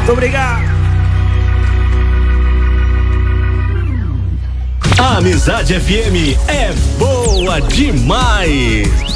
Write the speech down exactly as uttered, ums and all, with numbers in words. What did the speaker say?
Muito obrigado. A Amizade F M é boa demais.